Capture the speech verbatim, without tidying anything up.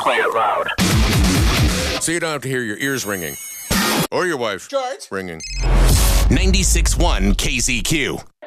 play it loud. So you don't have to hear your ears ringing. Or your wife George. ringing. ninety-six point one K Z Q.